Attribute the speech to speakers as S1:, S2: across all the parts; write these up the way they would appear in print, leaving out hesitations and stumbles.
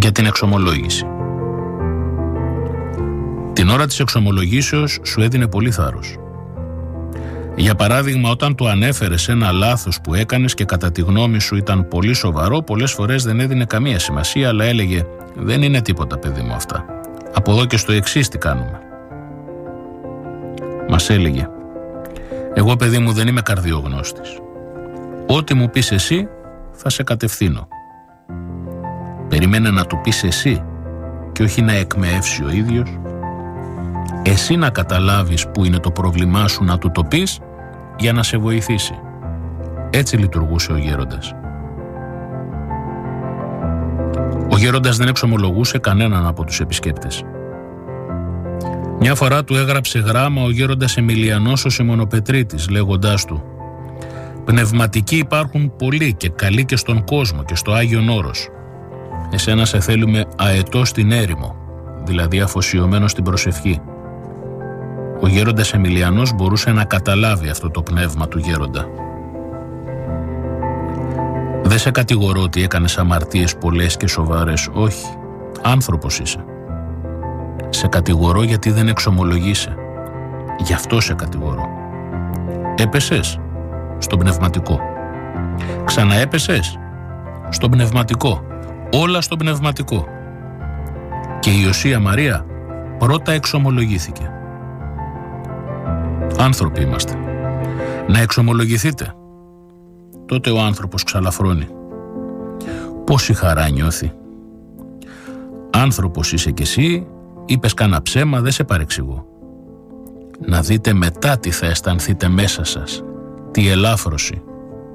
S1: Για την εξομολόγηση. Την ώρα της εξομολογήσεως σου έδινε πολύ θάρρος. Για παράδειγμα, όταν του ανέφερες ένα λάθος που έκανες και κατά τη γνώμη σου ήταν πολύ σοβαρό, πολλές φορές δεν έδινε καμία σημασία, αλλά έλεγε «Δεν είναι τίποτα, παιδί μου, αυτά. Από εδώ και στο εξής τι κάνουμε». Μας έλεγε «Εγώ, παιδί μου, δεν είμαι καρδιογνώστης. Ό,τι μου πεις εσύ θα σε κατευθύνω». Περίμενε να του πεις εσύ και όχι να εκμεεύσει ο ίδιος. Εσύ να καταλάβεις που είναι το πρόβλημά σου, να του το πεις για να σε βοηθήσει. Έτσι λειτουργούσε ο γέροντας. Ο γέροντας δεν εξομολογούσε κανέναν από τους επισκέπτες. Μια φορά του έγραψε γράμμα ο γέροντας Εμιλιανός ο Σιμωνοπετρίτης, λέγοντάς του «Πνευματικοί υπάρχουν πολλοί και καλοί και στον κόσμο και στο Άγιον Όρος. Εσένα σε θέλουμε αετό στην έρημο, δηλαδή αφοσιωμένο στην προσευχή». Ο γέροντας Εμιλιανός μπορούσε να καταλάβει αυτό το πνεύμα του γέροντα. «Δεν σε κατηγορώ ότι έκανες αμαρτίες πολλές και σοβαρές, όχι, άνθρωπος είσαι. Σε κατηγορώ γιατί δεν εξομολογείσαι. Γι' αυτό σε κατηγορώ. Έπεσες στον πνευματικό. Ξαναέπεσες στον πνευματικό. Όλα στον πνευματικό. Και η Ιωσία Μαρία πρώτα εξομολογήθηκε. Άνθρωποι είμαστε. Να εξομολογηθείτε. Τότε ο άνθρωπος ξαλαφρώνει. Πόση χαρά νιώθει. Άνθρωπος είσαι κι εσύ, είπες κανένα ψέμα, δεν σε παρεξηγώ. Να δείτε μετά τι θα αισθανθείτε μέσα σας, τι ελάφρωση.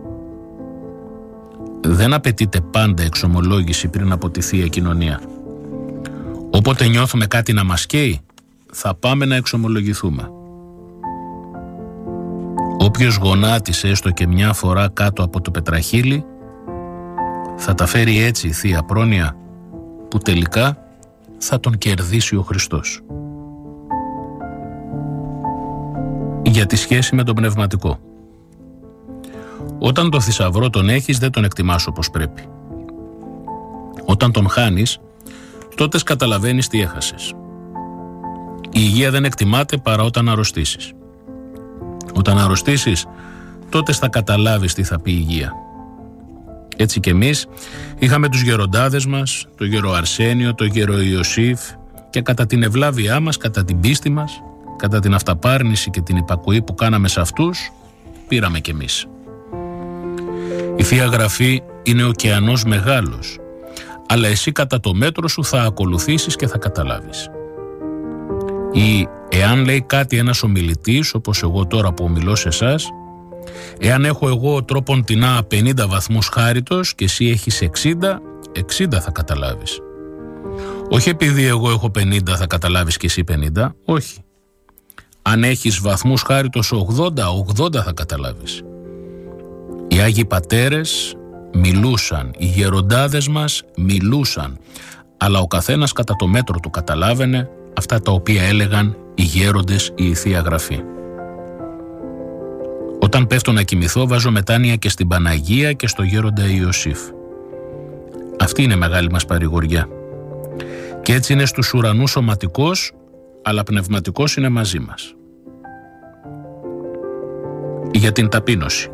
S1: Δεν απαιτείται πάντα εξομολόγηση πριν από τη Θεία Κοινωνία. Όποτε νιώθουμε κάτι να μας καίει, θα πάμε να εξομολογηθούμε. Όποιος γονάτισε έστω και μια φορά κάτω από το πετραχύλι, θα τα φέρει έτσι η Θεία Πρόνοια, που τελικά θα τον κερδίσει ο Χριστός. Για τη σχέση με τον πνευματικό. Όταν το θησαυρό τον έχεις, δεν τον εκτιμάς όπως πρέπει. Όταν τον χάνεις, τότε καταλαβαίνεις τι έχασες. Η υγεία δεν εκτιμάται παρά όταν αρρωστήσεις. Όταν αρρωστήσεις, τότε θα καταλάβεις τι θα πει υγεία. Έτσι κι εμείς είχαμε τους γεροντάδες μας, το γερο Αρσένιο, το γερο Ιωσήφ, και κατά την ευλάβειά μας, κατά την πίστη μας, κατά την αυταπάρνηση και την υπακοή που κάναμε σε αυτούς, πήραμε κι εμείς. Η Θεία Γραφή είναι ωκεανός μεγάλος, αλλά εσύ κατά το μέτρο σου θα ακολουθήσεις και θα καταλάβεις. Ή εάν λέει κάτι ένας ομιλητής, όπως εγώ τώρα που ομιλώ σε εσάς, εάν έχω εγώ τρόπον τεινά 50 βαθμούς χάριτος και εσύ έχεις 60 θα καταλάβεις. Όχι επειδή εγώ έχω 50 θα καταλάβεις και εσύ 50, όχι. Αν έχεις βαθμούς χάριτος 80 θα καταλάβεις. Οι Άγιοι Πατέρες μιλούσαν, οι γεροντάδες μας μιλούσαν, αλλά ο καθένας κατά το μέτρο του καταλάβαινε αυτά τα οποία έλεγαν οι γέροντες ή η Θεία Γραφή. Όταν πέφτω να κοιμηθώ, βάζω μετάνοια και στην Παναγία και στο γέροντα Ιωσήφ. Αυτή είναι μεγάλη μας παρηγοριά. Και έτσι είναι στους ουρανούς σωματικός, αλλά πνευματικός είναι μαζί μας. Για την ταπείνωση.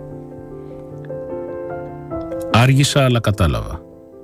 S1: Άργησα αλλά κατάλαβα.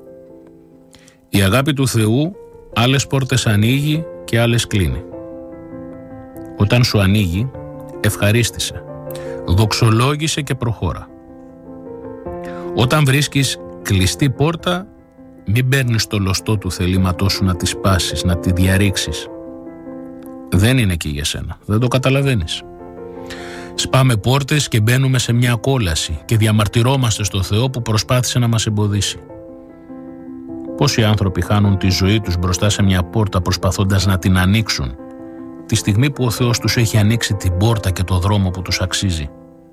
S1: Η αγάπη του Θεού άλλες πόρτες ανοίγει και άλλες κλείνει. Όταν σου ανοίγει, ευχαρίστησε, δοξολόγησε και προχώρα. Όταν βρίσκεις κλειστή πόρτα, μην παίρνεις το λωστό του θελήματός σου να τη σπάσεις, να τη διαρρήξεις. Δεν είναι εκεί για σένα, δεν το καταλαβαίνεις. Σπάμε πόρτες και μπαίνουμε σε μια κόλαση και διαμαρτυρόμαστε στο Θεό που προσπάθησε να μας εμποδίσει. Πόσοι άνθρωποι χάνουν τη ζωή τους μπροστά σε μια πόρτα προσπαθώντας να την ανοίξουν, τη στιγμή που ο Θεός τους έχει ανοίξει την πόρτα και το δρόμο που τους αξίζει.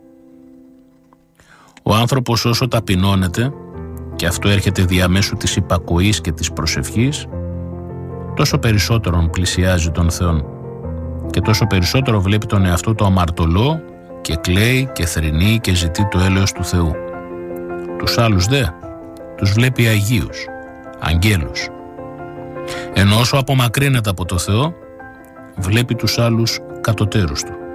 S1: Ο άνθρωπος όσο ταπεινώνεται, και αυτό έρχεται διαμέσου της υπακοής και της προσευχής, τόσο περισσότερον πλησιάζει τον Θεόν και τόσο περισσότερο βλέπει τον εαυτό του αμαρτωλό και κλαίει και θρηνεί και ζητεί το έλεος του Θεού. Τους άλλους δε τους βλέπει αγίους, αγγέλους, Ενώ όσο απομακρύνεται από το Θεό, βλέπει τους άλλους κατωτέρους του.